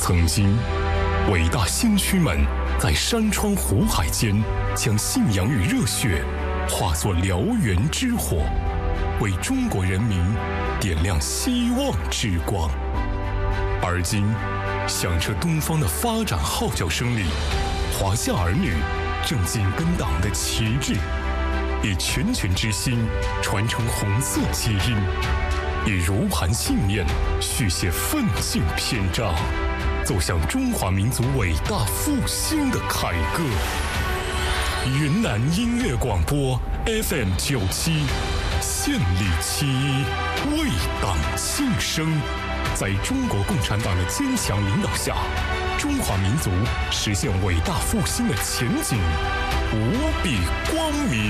曾经，伟大先驱们在山川湖海间，将信仰与热血化作燎原之火，为中国人民点亮希望之光。而今，响彻东方的发展号角声里，华夏儿女正紧跟党的旗帜，以拳拳之心传承红色基因，以如磐信念续写奋进篇章，走向中华民族伟大复兴的凯歌。云南音乐广播 FM97，献礼7·1，为党庆生。在中国共产党的坚强领导下，中华民族实现伟大复兴的前景无比光明。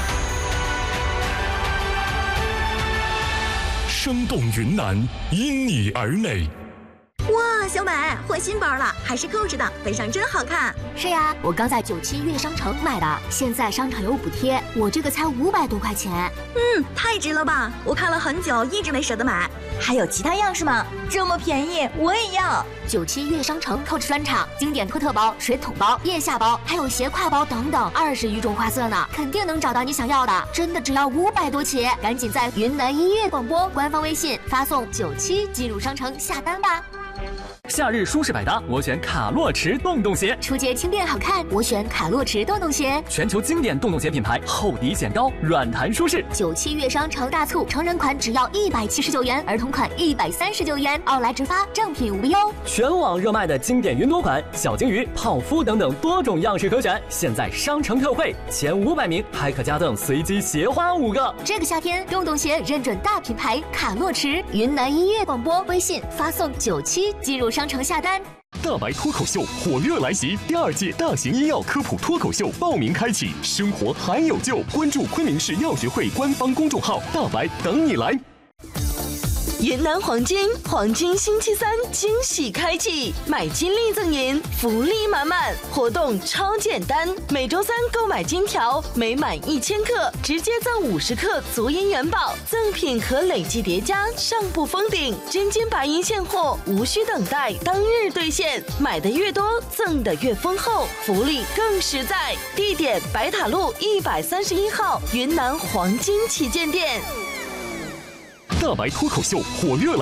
生动云南，因你而美。 哇，小美换新包了，还是扣着的，背上真好看。 是呀，我刚在97悦商城买的，现在商场有补贴，我这个才500多块钱。 太值了吧！我看了很久，一直没舍得买。还有其他样式吗？这么便宜，我也要。 97悦商城扣着专场，经典托特包、水桶包、腋下包，还有斜挎包等等，20余种花色呢，肯定能找到你想要的。真的只要500多起，赶紧在云南音乐广播官方微信发送97进入商城下单吧。 夏日舒适百搭，我选卡洛驰洞洞鞋； 初阶轻便好看，我选卡洛驰洞洞鞋。 全球经典洞洞鞋品牌，厚底显高，软弹舒适。 97悦商城大促，成人款只要179元，儿童款139元，奥莱直发，正品无忧。 全网热卖的经典云朵款、小金鱼、泡芙等等多种样式可选，现在商城特惠，前500名还可加赠随机鞋花5个。 这个夏天，洞洞鞋认准大品牌卡洛驰。云南音乐广播微信发送97进入商城下单。 大白脱口秀火热来袭，第2届大型医药科普脱口秀报名开启，生活还有救，关注昆明市药学会官方公众号，大白等你来。 云南黄金星期3惊喜开启，买金立赠银，福利满满，活动超简单，每周3购买金条，每满1000克直接赠50克足银元宝，赠品可累计叠加，上不封顶，真金白银现货，无需等待，当日兑现，买的越多，赠的越丰厚，福利更实在。地点：白塔路131号云南黄金旗舰店。 大白脱口秀火热来